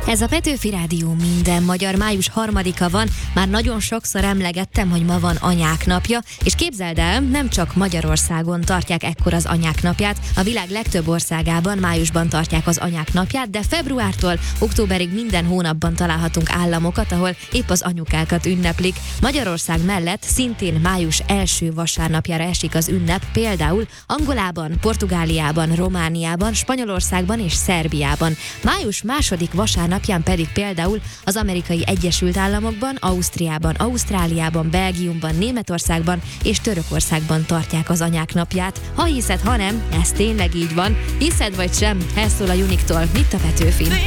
Ez a Petőfi Rádió minden magyar, május 3-a van, már nagyon sokszor emlegettem, hogy ma van Anyák napja, és képzeld el, nem csak Magyarországon tartják ekkor az Anyák napját, a világ legtöbb országában májusban tartják az Anyák napját, de februártól októberig minden hónapban találhatunk államokat, ahol épp az anyukákat ünneplik. Magyarország mellett szintén május első vasárnapjára esik az ünnep, például Angolában, Portugáliában, Romániában, Spanyolországban és Szerbiában. Május második vasárnapján pedig például az Amerikai Egyesült Államokban, Ausztriában, Ausztráliában, Belgiumban, Németországban és Törökországban tartják az Anyák napját. Ha hiszed, ha nem, ez tényleg így van. Hiszed vagy sem, ez szól a Uniktól. Mit a Petőfi?